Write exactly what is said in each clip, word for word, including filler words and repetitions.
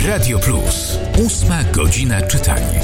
Radio Plus. Ósma godzina czytania.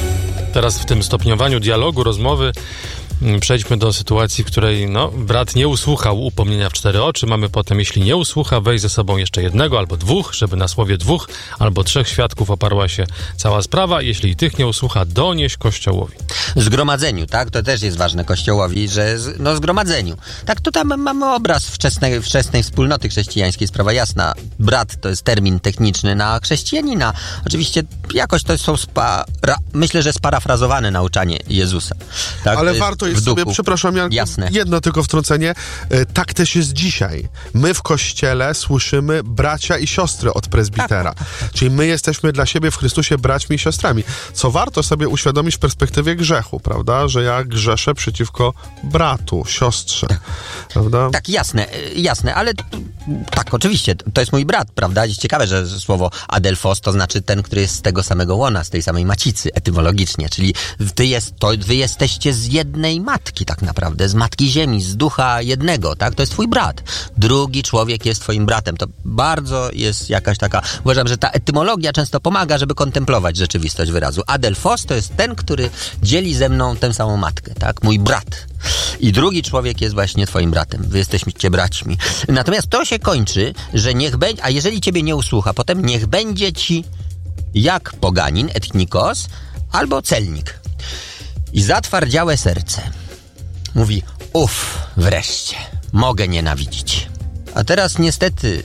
Teraz w tym stopniowaniu dialogu, rozmowy przejdźmy do sytuacji, w której no, brat nie usłuchał upomnienia w cztery oczy. Mamy potem, jeśli nie usłucha, weź ze sobą jeszcze jednego albo dwóch, żeby na słowie dwóch albo trzech świadków oparła się cała sprawa. Jeśli i tych nie usłucha, donieś Kościołowi. Zgromadzeniu, tak? To też jest ważne Kościołowi, że z, no zgromadzeniu. Tak, tutaj mamy obraz wczesnej, wczesnej wspólnoty chrześcijańskiej, sprawa jasna. Brat to jest termin techniczny na chrześcijanina. Oczywiście jakoś to są spara, myślę, że sparafrazowane nauczanie Jezusa. Tak? Ale to warto jest sobie, przepraszam, Janku, Jasne. jedno tylko wtrącenie. Tak też jest dzisiaj. My w Kościele słyszymy bracia i siostry od prezbitera. Tak. Czyli my jesteśmy dla siebie w Chrystusie braćmi i siostrami. Co warto sobie uświadomić w perspektywie grzechu, prawda? Że ja grzeszę przeciwko bratu, siostrze. Tak. Prawda? Tak, jasne, jasne, ale tak, oczywiście, to jest mój brat, prawda? Jest ciekawe, że słowo adelfos to znaczy ten, który jest z tego samego łona, z tej samej macicy, etymologicznie, czyli ty jest, to wy jesteście z jednej matki tak naprawdę, z matki ziemi, z ducha jednego, tak? To jest twój brat. Drugi człowiek jest twoim bratem. To bardzo jest jakaś taka, uważam, że ta etymologia często pomaga, żeby kontemplować rzeczywistość wyrazu. Adelfos to jest ten, który dzieli ze mną tę samą matkę, tak? Mój brat. I drugi człowiek jest właśnie twoim bratem. Wy jesteście braćmi. Natomiast to się kończy, że niech będzie, a jeżeli ciebie nie usłucha, potem niech będzie ci jak poganin, etnikos, albo celnik. I zatwardziałe serce mówi, uff, wreszcie, mogę nienawidzić. A teraz niestety,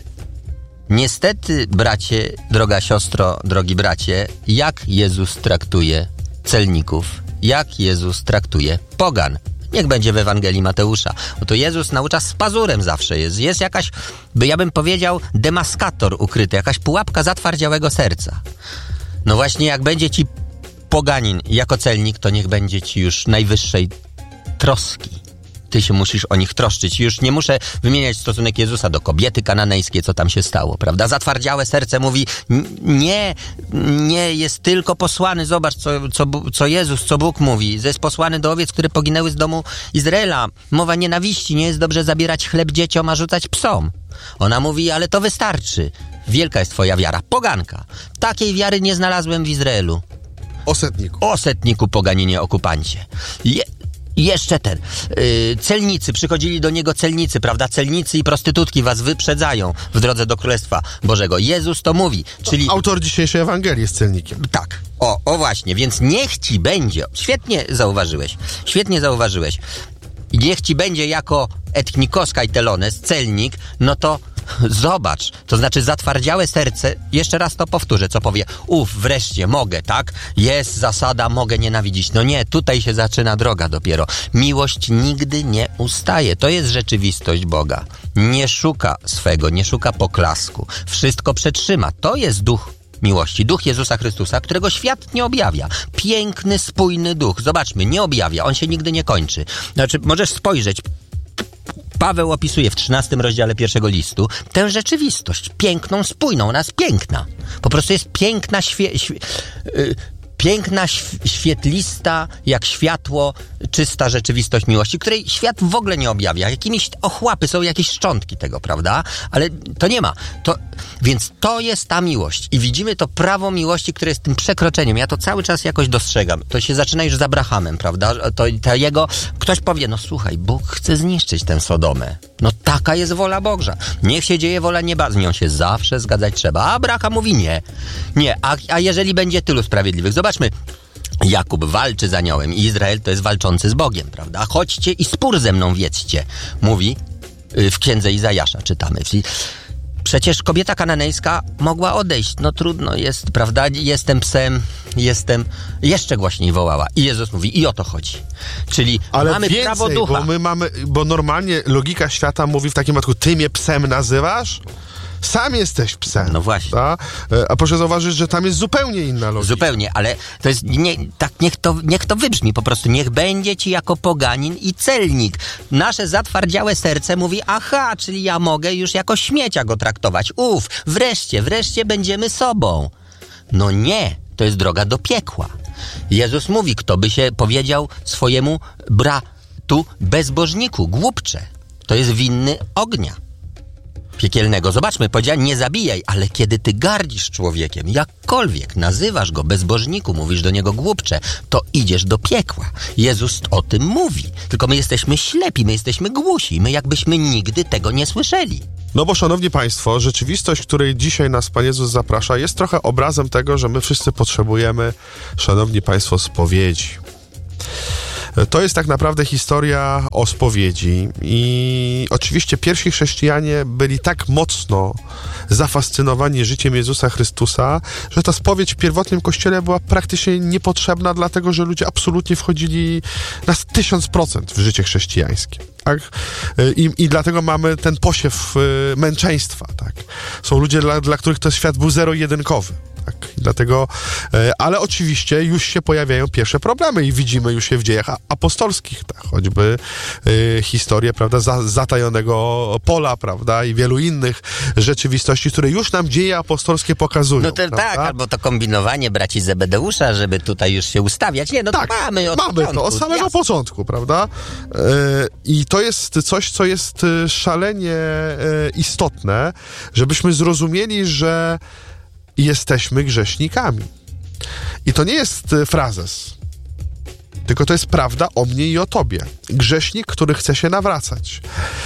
niestety, bracie, droga siostro, drogi bracie, jak Jezus traktuje celników, jak Jezus traktuje pogan. Niech będzie w Ewangelii Mateusza. Bo to Jezus naucza z pazurem zawsze jest. Jest jakaś, by ja bym powiedział, demaskator ukryty, jakaś pułapka zatwardziałego serca. No właśnie, jak będzie ci poganin jako celnik, to niech będzie ci już najwyższej troski. Ty się musisz o nich troszczyć. Już nie muszę wymieniać stosunek Jezusa do kobiety kananejskiej, co tam się stało, prawda? Zatwardziałe serce mówi, nie, nie, jest tylko posłany, zobacz, co, co, co Jezus, co Bóg mówi. Jest posłany do owiec, które poginęły z domu Izraela. Mowa nienawiści, nie jest dobrze zabierać chleb dzieciom, a rzucać psom. Ona mówi, ale to wystarczy. Wielka jest twoja wiara. Poganka. Takiej wiary nie znalazłem w Izraelu. O setniku. O setniku, poganinie, okupancie. Je... Jeszcze ten. Yy, celnicy, przychodzili do niego celnicy, prawda? Celnicy i prostytutki was wyprzedzają w drodze do Królestwa Bożego. Jezus to mówi, czyli... Autor dzisiejszej Ewangelii jest celnikiem. Tak. O, o właśnie, więc niech ci będzie... Świetnie zauważyłeś. Świetnie zauważyłeś. Niech ci będzie jako etnikos kajtelones, celnik, no to zobacz, to znaczy zatwardziałe serce, jeszcze raz to powtórzę, co powie, uf, wreszcie mogę, tak? Jest zasada, mogę nienawidzić. No nie, tutaj się zaczyna droga dopiero. Miłość nigdy nie ustaje. To jest rzeczywistość Boga. Nie szuka swego, nie szuka poklasku. Wszystko przetrzyma. To jest duch miłości. Duch Jezusa Chrystusa, którego świat nie objawia. Piękny, spójny duch. Zobaczmy, nie objawia. On się nigdy nie kończy. Znaczy, możesz spojrzeć. Paweł opisuje w trzynastym rozdziale pierwszego listu tę rzeczywistość. Piękną, spójną. Ona jest piękna. Po prostu jest piękna, świe... świe yy, piękna, świetlista, jak światło, czysta rzeczywistość miłości, której świat w ogóle nie objawia. Jakimiś ochłapy, są jakieś szczątki tego, prawda? Ale to nie ma. To, więc to jest ta miłość. I widzimy to prawo miłości, które jest tym przekroczeniem. Ja to cały czas jakoś dostrzegam. To się zaczyna już z Abrahamem, prawda? To, to jego... Ktoś powie, no słuchaj, Bóg chce zniszczyć tę Sodomę. No taka jest wola Boża. Niech się dzieje wola nieba. Z nią się zawsze zgadzać trzeba. A Abraham mówi nie. Nie. A, a jeżeli będzie tylu sprawiedliwych? Zobaczmy. Jakub walczy z aniołem i Izrael to jest walczący z Bogiem, prawda? Chodźcie i spór ze mną wiedzcie. Mówi w księdze Izajasza, czytamy. Przecież kobieta kananejska mogła odejść. No trudno jest, prawda? Jestem psem, jestem... Jeszcze głośniej wołała. I Jezus mówi, i o to chodzi. Czyli ale mamy więcej, prawo ducha. Bo my mamy, bo normalnie logika świata mówi w takim wypadku, ty mnie psem nazywasz? Sam jesteś psem. No właśnie. Ta? A proszę zauważyć, że tam jest zupełnie inna logika. Zupełnie, ale to jest, nie, tak niech to, niech to wybrzmi po prostu. Niech będzie ci jako poganin i celnik. Nasze zatwardziałe serce mówi, aha, czyli ja mogę już jako śmiecia go traktować. Uf, wreszcie, wreszcie będziemy sobą. No nie, to jest droga do piekła. Jezus mówi, kto by się powiedział swojemu bratu bezbożniku, głupcze, to jest winny ognia. piekielnego. Zobaczmy, powiedziała, nie zabijaj, ale kiedy ty gardzisz człowiekiem, jakkolwiek nazywasz go bezbożniku, mówisz do niego głupcze, to idziesz do piekła. Jezus o tym mówi. Tylko my jesteśmy ślepi, my jesteśmy głusi, my jakbyśmy nigdy tego nie słyszeli. No bo, szanowni państwo, rzeczywistość, której dzisiaj nas Pan Jezus zaprasza, jest trochę obrazem tego, że my wszyscy potrzebujemy, szanowni państwo, spowiedzi. To jest tak naprawdę historia o spowiedzi i oczywiście pierwsi chrześcijanie byli tak mocno zafascynowani życiem Jezusa Chrystusa, że ta spowiedź w pierwotnym kościele była praktycznie niepotrzebna, dlatego że ludzie absolutnie wchodzili na tysiąc procent w życie chrześcijańskie. Tak? I, I dlatego mamy ten posiew męczeństwa. Tak? Są ludzie, dla, dla których ten świat był zero-jedynkowy. Tak, dlatego, ale oczywiście już się pojawiają pierwsze problemy i widzimy już je w dziejach apostolskich, tak, choćby y, historię, prawda, za, zatajonego pola, prawda, i wielu innych rzeczywistości, które już nam dzieje apostolskie pokazują. No to tak, albo to kombinowanie braci Zebedeusza, żeby tutaj już się ustawiać. Nie, no tak, to mamy od mamy początku. to od samego jasne. początku, prawda? Y, I to jest coś, co jest szalenie y, istotne, żebyśmy zrozumieli, że jesteśmy grzesznikami. I to nie jest frazes, tylko to jest prawda o mnie i o tobie. Grzesznik, który chce się nawracać.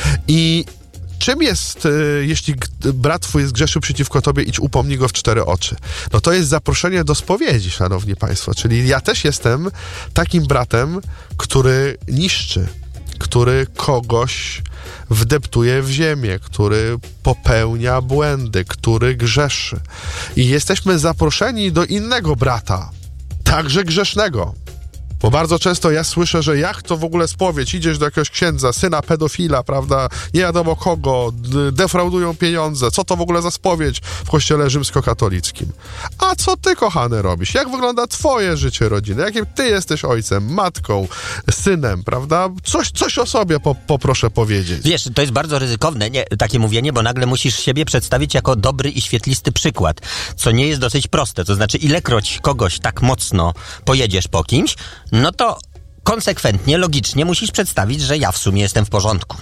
I czym jest, jeśli brat twój zgrzeszył przeciwko tobie, idź upomnij go w cztery oczy? No to jest zaproszenie do spowiedzi, szanowni państwo. Czyli ja też jestem takim bratem, który niszczy, który kogoś wdeptuje w ziemię, który popełnia błędy, który grzeszy. I jesteśmy zaproszeni do innego brata, także grzesznego. Bo bardzo często ja słyszę, że jak to w ogóle spowiedź, idziesz do jakiegoś księdza, syna pedofila, prawda, nie wiadomo kogo, defraudują pieniądze, co to w ogóle za spowiedź w kościele rzymskokatolickim? A co ty, kochany, robisz? Jak wygląda twoje życie rodziny? Jakim ty jesteś ojcem, matką, synem, prawda? Coś, coś o sobie po, poproszę powiedzieć. Wiesz, to jest bardzo ryzykowne, nie, takie mówienie, bo nagle musisz siebie przedstawić jako dobry i świetlisty przykład, co nie jest dosyć proste. To znaczy, ilekroć kogoś tak mocno pojedziesz po kimś, no to konsekwentnie, logicznie musisz przedstawić, że ja w sumie jestem w porządku.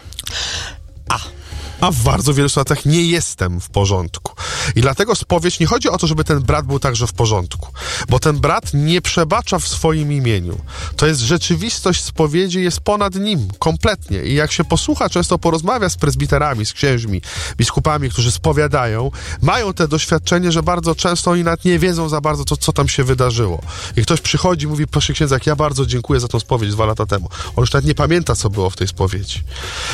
A... A w bardzo wielu sytuacjach nie jestem w porządku. I dlatego spowiedź nie chodzi o to, żeby ten brat był także w porządku. Bo ten brat nie przebacza w swoim imieniu. To jest rzeczywistość spowiedzi, jest ponad nim, kompletnie. I jak się posłucha, często porozmawia z prezbiterami, z księżmi, biskupami, którzy spowiadają, mają te doświadczenie, że bardzo często oni nawet nie wiedzą za bardzo, co, co tam się wydarzyło. I ktoś przychodzi i mówi, proszę księdza, ja bardzo dziękuję za tą spowiedź dwa lata temu. On już nawet nie pamięta, co było w tej spowiedzi.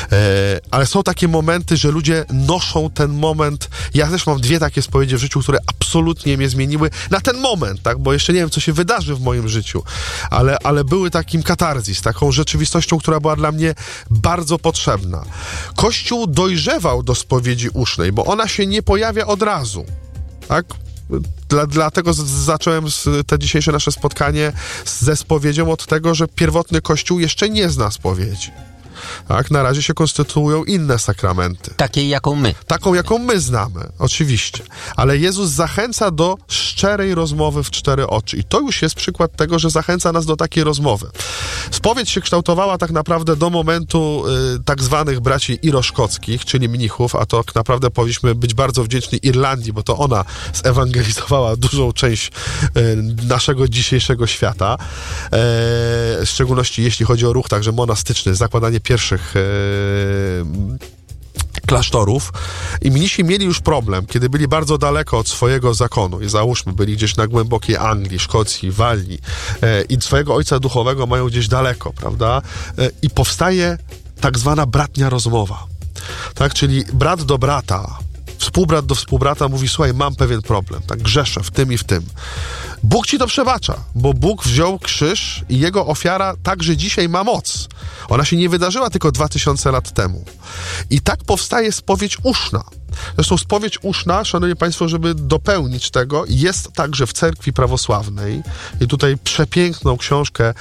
E, ale są takie momenty, że ludzie noszą ten moment. Ja też mam dwie takie spowiedzi w życiu, które absolutnie mnie zmieniły na ten moment, tak? Bo jeszcze nie wiem, co się wydarzy w moim życiu, ale, ale były takim katarzis, taką rzeczywistością, która była dla mnie bardzo potrzebna. Kościół dojrzewał do spowiedzi usznej, bo ona się nie pojawia od razu, tak? Dla, dlatego z, zacząłem z, te dzisiejsze nasze spotkanie ze spowiedzią od tego, że pierwotny Kościół jeszcze nie zna spowiedzi. Tak, na razie się konstytuują inne sakramenty. Takiej, jaką my. Taką, jaką my znamy, oczywiście. Ale Jezus zachęca do szczerej rozmowy w cztery oczy. I to już jest przykład tego, że zachęca nas do takiej rozmowy. Spowiedź się kształtowała tak naprawdę do momentu y, tak zwanych braci iroszkockich, czyli mnichów, a to tak naprawdę powinniśmy być bardzo wdzięczni Irlandii, bo to ona zewangelizowała dużą część y, naszego dzisiejszego świata. E, w szczególności jeśli chodzi o ruch także monastyczny, zakładanie pierwszych e, klasztorów. I mnisi mieli już problem, kiedy byli bardzo daleko od swojego zakonu. I załóżmy, byli gdzieś na głębokiej Anglii, Szkocji, Walii e, i swojego ojca duchowego mają gdzieś daleko, prawda? E, I powstaje tak zwana bratnia rozmowa. Tak? Czyli brat do brata, współbrat do współbrata mówi, słuchaj, mam pewien problem, tak, grzeszę w tym i w tym. Bóg ci to przebacza, bo Bóg wziął krzyż i jego ofiara także dzisiaj ma moc. Ona się nie wydarzyła tylko dwa tysiące lat temu. I tak powstaje spowiedź uszna. Zresztą spowiedź uszna, szanowni państwo, żeby dopełnić tego, jest także w cerkwi prawosławnej. I tutaj przepiękną książkę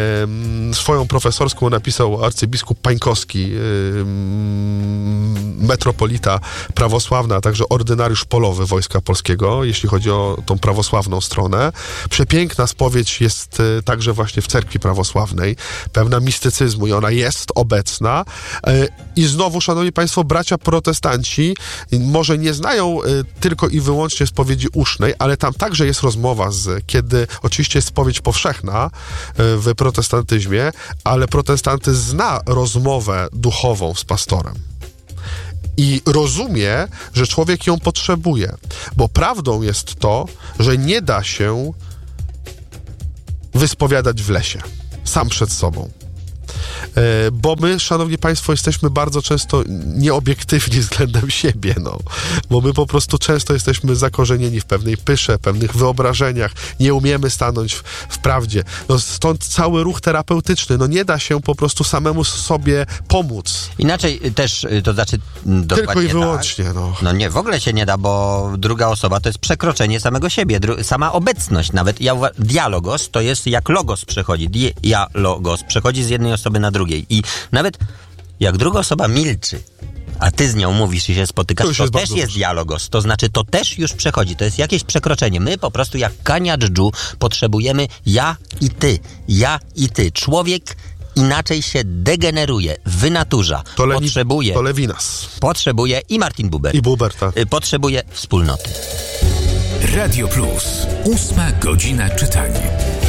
e, swoją profesorską napisał arcybiskup Pańkowski, e, metropolita prawosławna, a także ordynariusz polowy Wojska Polskiego, jeśli chodzi o tą prawosławną stronę. Przepiękna spowiedź jest y, także właśnie w cerkwi prawosławnej, pełna mistycyzmu i ona jest obecna. Y, I znowu, szanowni państwo, bracia protestanci y, może nie znają y, tylko i wyłącznie spowiedzi usznej, ale tam także jest rozmowa, z, kiedy oczywiście jest spowiedź powszechna y, w protestantyzmie, ale protestantyzm zna rozmowę duchową z pastorem. I rozumie, że człowiek ją potrzebuje. Bo prawdą jest to, że nie da się wyspowiadać w lesie, sam przed sobą. E, bo my, szanowni państwo, jesteśmy bardzo często nieobiektywni względem siebie, no. Bo my po prostu często jesteśmy zakorzenieni w pewnej pysze, pewnych wyobrażeniach, nie umiemy stanąć w, w prawdzie. No, stąd cały ruch terapeutyczny, no nie da się po prostu samemu sobie pomóc. Inaczej też, to znaczy dokładnie Tylko i wyłącznie, tak. no. No nie, w ogóle się nie da, bo druga osoba to jest przekroczenie samego siebie, dru- sama obecność. Nawet ja uwa- dialogos to jest jak logos przechodzi, dialogos przechodzi z jednej osoby na drugiej. I nawet jak druga osoba milczy, a ty z nią mówisz i się spotykasz, to, to jest też jest dobrze. dialogos. To znaczy, to też już przechodzi. To jest jakieś przekroczenie. My po prostu jak Kania Dżdżu potrzebujemy ja i ty. Ja i ty. Człowiek inaczej się degeneruje, wynaturza. To, Leni- potrzebuje, to Lewinas. potrzebuje i Martin Buber. I Buber, tak. Y, Potrzebuje wspólnoty. Radio Plus. Ósma godzina czytania.